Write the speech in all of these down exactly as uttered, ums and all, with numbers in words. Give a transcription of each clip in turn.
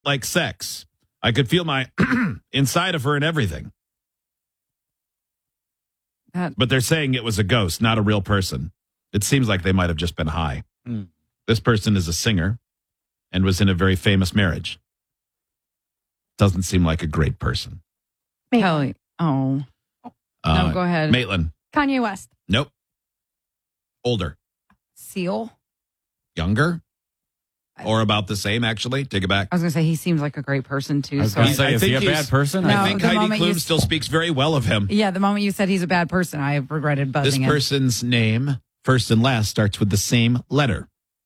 like sex. I could feel my inside of her and everything. That- But they're saying it was a ghost, not a real person. It seems like they might have just been high. Mm. This person is a singer and was in a very famous marriage. Doesn't seem like a great person. Kelly. Oh. Uh, no, go ahead. Maitland. Kanye West. Nope. Older. Seal. Younger. Or about the same, actually. Take it back. I was going to say he seems like a great person too. I was So going to I say, is he a think bad he's- person? No. I think the Heidi moment Klum you- still speaks very well of him. yeah, the moment you said he's a bad person, I regretted This buzzing him. person's name, first and last, starts with the same letter.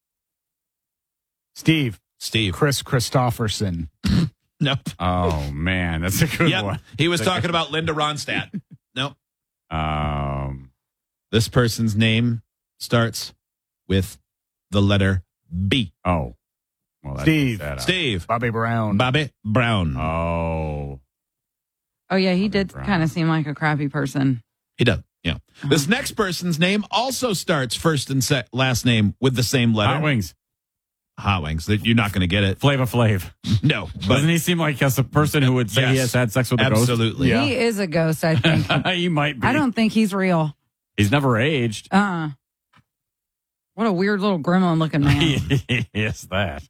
Steve. Steve. Chris Christopherson. Nope. Oh, man. That's a good Yep. one. He was talking about Linda Ronstadt. Nope. Um, This person's name starts with the letter B. oh. Well, that Steve. takes that out. Steve. Bobby Brown. Bobby Brown. Oh. Oh, yeah, he did Brown. kind of seem like a crappy person. He does. Yeah. This next person's name also starts first and se- last name with the same letter. Hot Wings. Hot Wings. That you're not going to get it. Flava Flav. No. But Doesn't he seem like he's a person who would say Yes. he has had sex with a absolutely. Yeah. He is a ghost, I think. ghost? He might be. I don't think he's real. He's never aged. Uh, what a weird little gremlin looking man. Yes, that.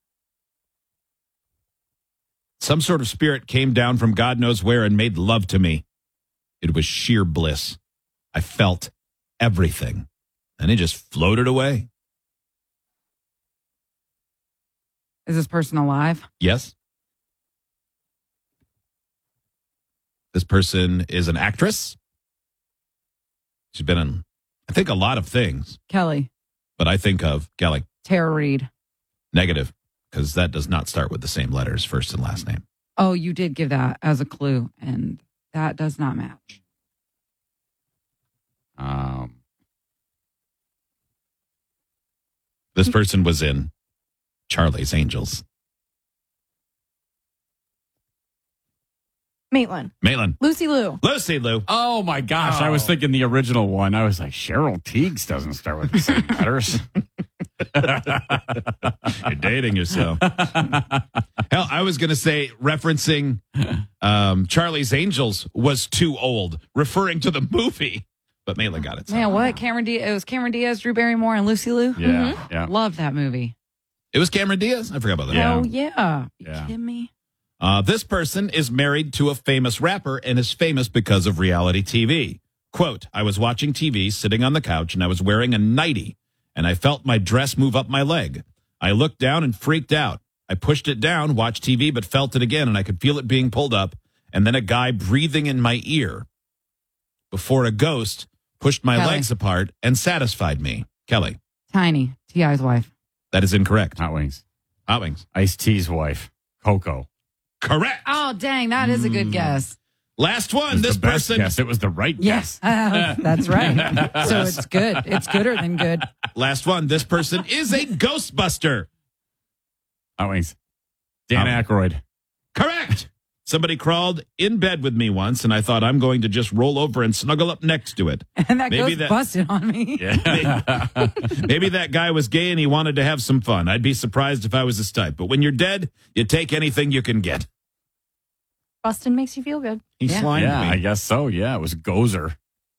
Some sort of spirit came down from God knows where and made love to me. It was sheer bliss. I felt everything. And it just floated away. Is this person alive? Yes. This person is an actress. She's been in, I think, a lot of things. Kelly. But I think of Kelly. Tara Reid. Negative. Because that does not start with the same letters, first and last name. Oh, you did give that as a clue, and that does not match. Um, This person was in Charlie's Angels. Maitland. Maitland. Lucy Liu. Lucy Liu. oh, my gosh. I was Oh. thinking the original one. I was like, Cheryl Teagues doesn't start with the same letters. You're dating yourself. Hell, I was going to say, referencing um, Charlie's Angels was too old, referring to the movie. But Maitland got it. Man, what? Cameron Diaz. It was Cameron Diaz, Drew Barrymore, and Lucy Liu. Yeah, yeah. Love that movie. It was Cameron Diaz? I forgot about that. Yeah. Oh, yeah. You Yeah. kidding me? Uh, this person is married to a famous rapper and is famous because of reality T V. Quote, I was watching T V sitting on the couch and I was wearing a nightie and I felt my dress move up my leg. I looked down and freaked out. I pushed it down, watched T V, but felt it again and I could feel it being pulled up and then a guy breathing in my ear before a ghost pushed my Kelly. legs apart and satisfied me. Kelly, Tiny. T I's wife. that is incorrect. Hot Wings. Hot Wings. Ice-T's wife, Coco. Correct. Oh, dang. That is a good guess. Last It one. was This the best person. guess. It was the right Yes. guess. Uh, that's right. So it's good. It's gooder than good. Last one. This person is a Ghostbuster. Hot Wings. Dan Um, Aykroyd. Correct. Somebody crawled in bed with me once, and I thought I'm going to just roll over and snuggle up next to it. And that Maybe ghost that- busted on me. Yeah. Maybe that guy was gay and he wanted to have some fun. I'd be surprised if I was his type. But when you're dead, you take anything you can get. Bustin' makes you feel good. He Yeah. slimed Yeah, I me. guess so. Yeah, it was Gozer.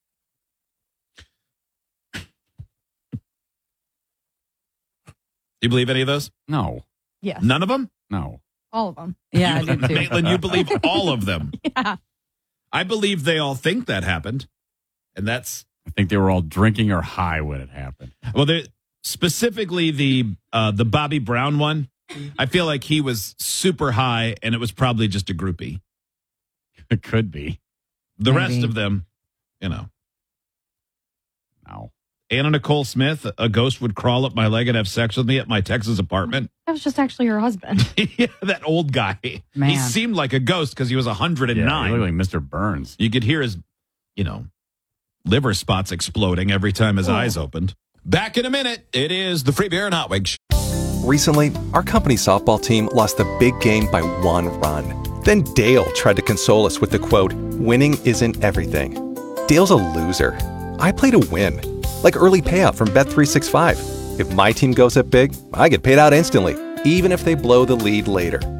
You believe any of those? No, Yes. None of them? no. All of them. Yeah, I You- do too. Maitland, you believe all of them. Yeah. I believe they all think that happened. And that's, I think they were all drinking or high when it happened. well, they specifically the uh, the Bobby Brown one. I feel like he was super high and it was probably just a groupie. It could be. The Maybe. rest of them, you know. No. Anna Nicole Smith, a ghost would crawl up my leg and have sex with me at my Texas apartment. That was just actually her husband. Yeah, that old guy. He Man. seemed like a ghost because he was one hundred Yeah, nine. you look like Mister Burns. You could hear his, you know, liver spots exploding every time his Oh. eyes opened. Back in a minute. It is the Free Beer and Hot Wings. Recently, our company softball team lost the big game by one run. Then Dale tried to console us with the quote, winning isn't everything. Dale's a loser. I play to win. Like early payout from Bet three sixty-five. If my team goes up big, I get paid out instantly, even if they blow the lead later.